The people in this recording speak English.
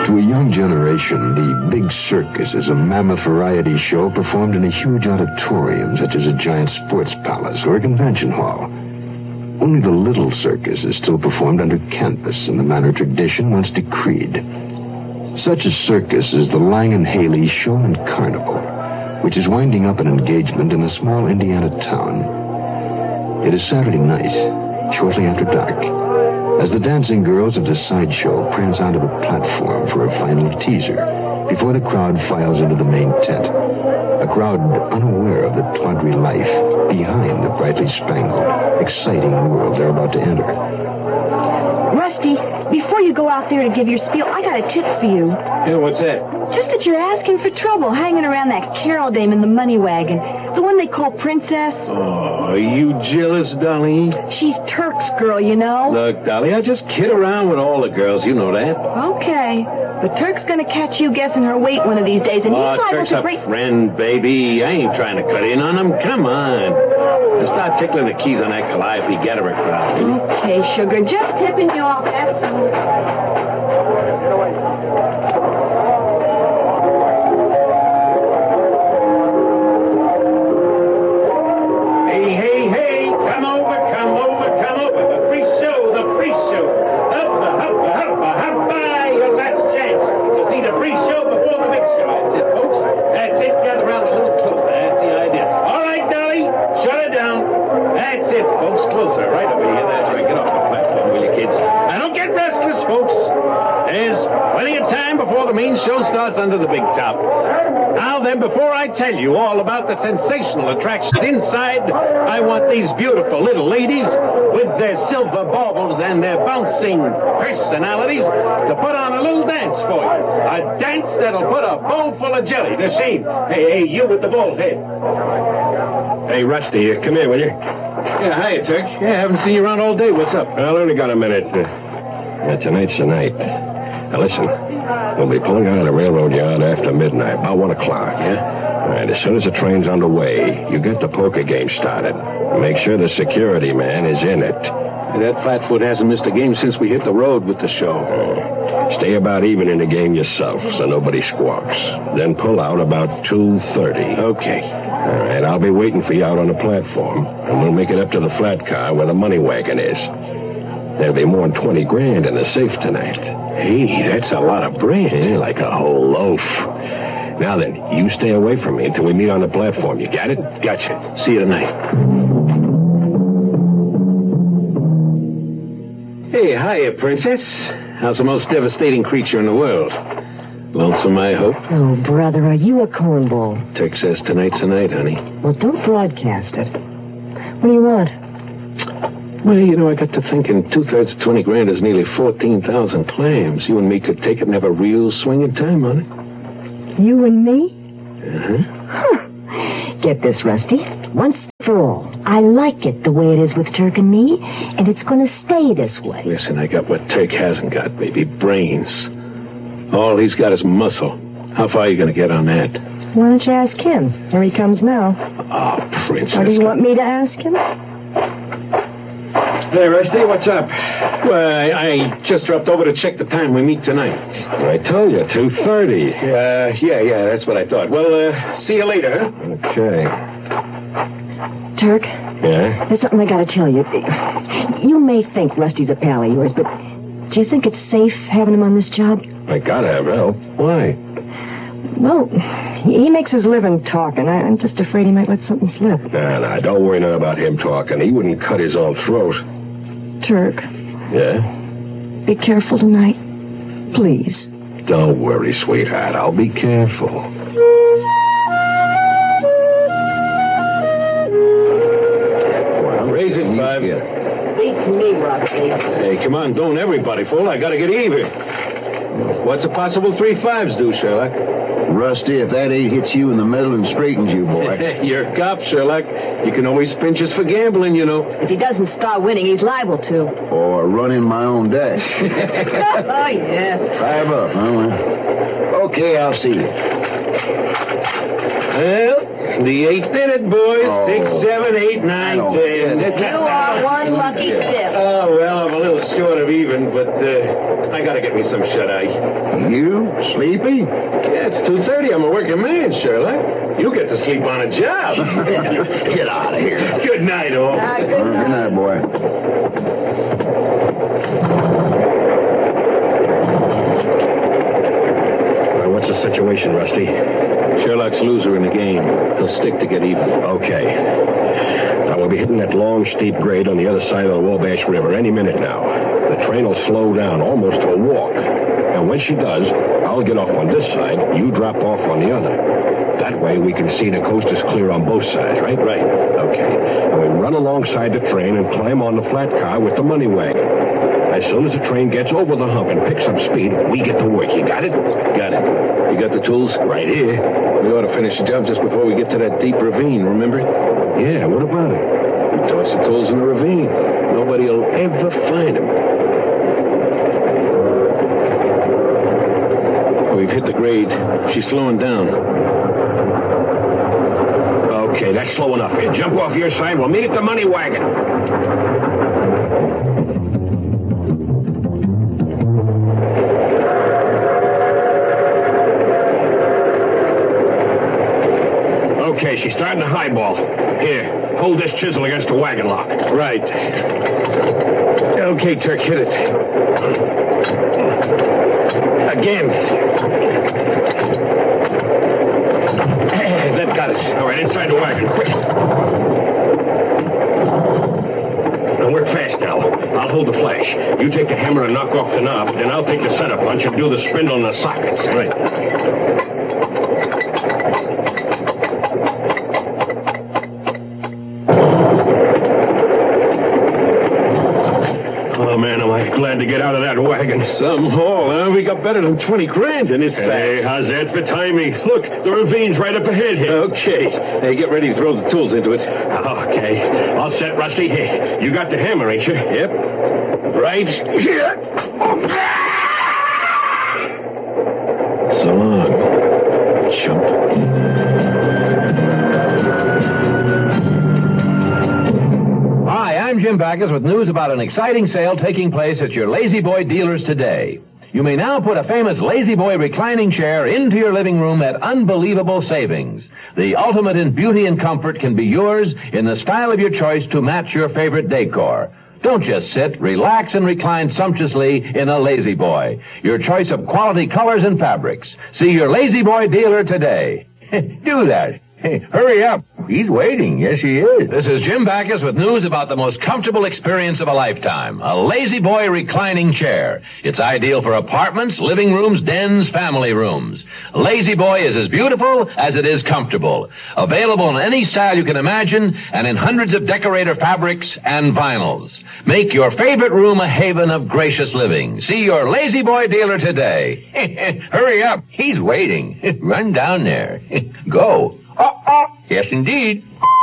To a young generation, the Big Circus is a mammoth variety show performed in a huge auditorium, such as a giant sports palace or a convention hall. Only the Little Circus is still performed under canvas in the manner tradition once decreed. Such a circus is the Lang and Haley Show and Carnival, which is winding up an engagement in a small Indiana town. It is Saturday night, shortly after dark, as the dancing girls of the sideshow prance onto the platform for a final teaser before the crowd files into the main tent. A crowd unaware of the tawdry life behind the brightly spangled, exciting world they're about to enter. Rusty, before you go out there to give your spiel, I got a tip for you. Yeah, what's that? Just that you're asking for trouble hanging around that Carol dame in the money wagon. The one they call Princess. Oh, are you jealous, Dolly? She's Turk's girl, you know. Look, Dolly, I just kid around with all the girls. You know that. Okay. But Turk's going to catch you guessing her weight one of these days, and he's liable Turk's to a break... friend, baby. I ain't trying to cut in on him. Come on. Just start tickling the keys on that Calliope Getaway crowd. Okay, sugar. Just tipping you off, that's all. Under the big top. Now then, before I tell you all about the sensational attractions inside, I want these beautiful little ladies with their silver baubles and their bouncing personalities to put on a little dance for you. A dance that'll put a bowl full of jelly to shame. Hey, you with the bald head. Hey, Rusty, come here, will you? Yeah, hiya, Turk. Yeah, haven't seen you around all day. What's up? I only got a minute. Tonight's the night. Now, listen. We'll be pulling out of the railroad yard after midnight, about 1 o'clock. Yeah? All right, as soon as the train's underway, you get the poker game started. Make sure the security man is in it. That flatfoot hasn't missed a game since we hit the road with the show. Stay about even in the game yourself, so nobody squawks. Then pull out about 2:30. Okay. All right, I'll be waiting for you out on the platform, and we'll make it up to the flat car where the money wagon is. There'll be more than 20 grand in the safe tonight. Hey, that's a lot of bread. Yeah, like a whole loaf. Now then, you stay away from me until we meet on the platform. You got it? Gotcha. See you tonight. Hey, hiya, Princess. How's the most devastating creature in the world? Lonesome, I hope. Oh, brother, are you a cornball? Turk says tonight's the night, honey. Well, don't broadcast it. What do you want? Well, you know, I got to thinking 2/3 of 20 grand is nearly 14,000 clams. You and me could take it and have a real swinging time on it. You and me? Uh-huh. Huh. Get this, Rusty. Once for all, I like it the way it is with Turk and me, and it's going to stay this way. Listen, I got what Turk hasn't got, baby. Brains. All he's got is muscle. How far are you going to get on that? Why don't you ask him? Here he comes now. Oh, Princess. Or do you want me to ask him? Hey, Rusty, what's up? Well, I just dropped over to check the time we meet tonight. I told you, 2:30. Yeah, that's what I thought. Well, see you later, huh? Okay. Turk? Yeah? There's something I got to tell you. You may think Rusty's a pal of yours, but do you think it's safe having him on this job? I gotta have help. Why? Well, he makes his living talking. I'm just afraid he might let something slip. Nah, don't worry none about him talking. He wouldn't cut his own throat. Turk, Yeah? be careful tonight. Please. Don't worry, sweetheart. I'll be careful. Well, raise it, 5. Beats me, Rusty. Hey, come on, don't everybody fall. I gotta get even. What's a possible 3 5s do, Sherlock? Rusty, if that 8 hits you in the middle and straightens you, boy. You're a cop, Sherlock. You can always pinch us for gambling, you know. If he doesn't start winning, he's liable to. Or running my own dash. Oh, yeah. 5 up, huh? Well, okay, I'll see you. Well, The 8-minute, boys. Oh. 6, 7, 8, 9, 10. You are one lucky stiff. Oh, well, I'm a little short of even, but I gotta get me some shut-eye. You? Sleepy? Yeah, it's 2:30. I'm a working man, Sherlock. You get to sleep on a job. Get out of here. Good night, all. Good night, boy. What's the situation, Rusty? Sherlock's loser in the game. He'll stick to get even. Okay. Now, we'll be hitting that long, steep grade on the other side of the Wabash River any minute now. The train will slow down almost to a walk. And when she does, I'll get off on this side, you drop off on the other. That way we can see the coast is clear on both sides, right? Right. Okay. And we run alongside the train and climb on the flat car with the money wagon. As soon as the train gets over the hump and picks up speed, we get to work. You got it? Got it. You got the tools? Right here. We ought to finish the job just before we get to that deep ravine, remember? Yeah, what about it? We toss the tools in the ravine. Nobody will ever find them. We've hit the grade. She's slowing down. Okay, that's slow enough. Here, jump off your side. We'll meet at the money wagon. Okay, she's starting to highball. Here, hold this chisel against the wagon lock. Right. Okay, Turk, hit it. Again. That got us. All right, inside the wagon, quick. Now, work fast now. I'll hold the flash. You take the hammer and knock off the knob, then I'll take the center punch and do the spindle and the sockets. Right. Oh, man, am I glad to get out of that wagon. Some haul, huh? We got better than 20 grand in this sack. Hey, how's that for timing? Look, the ravine's right up ahead here. Okay. Hey, get ready to throw the tools into it. Okay. All set, Rusty. Here, you got the hammer, ain't you? Yep. Right here. So long, chump. Hi, I'm Jim Backus with news about an exciting sale taking place at your Lazy Boy dealers today. You may now put a famous Lazy Boy reclining chair into your living room at unbelievable savings. The ultimate in beauty and comfort can be yours in the style of your choice to match your favorite decor. Don't just sit, relax, and recline sumptuously in a Lazy Boy. Your choice of quality colors and fabrics. See your Lazy Boy dealer today. Do that. Hey, hurry up. He's waiting. Yes, he is. This is Jim Backus with news about the most comfortable experience of a lifetime. A Lazy Boy reclining chair. It's ideal for apartments, living rooms, dens, family rooms. Lazy Boy is as beautiful as it is comfortable. Available in any style you can imagine and in hundreds of decorator fabrics and vinyls. Make your favorite room a haven of gracious living. See your Lazy Boy dealer today. Hurry up. He's waiting. Run down there. Go. Yes, indeed.